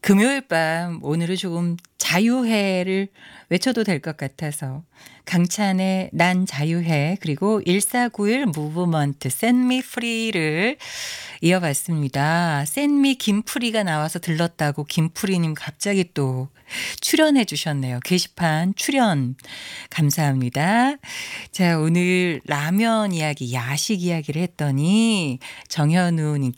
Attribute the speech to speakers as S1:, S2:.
S1: 금요일 밤 오늘은 조금 자유해를 외쳐도 될 것 같아서 강찬의 난 자유해 그리고 1491 무브먼트 Set Me Free를 이어봤습니다. Set Me 김프리가 나와서 들렀다고 김프리님 갑자기 또 출연해 주셨네요. 게시판 출연 감사합니다. 자, 오늘 라면 이야기, 야식 이야기를 했더니 정현우 님께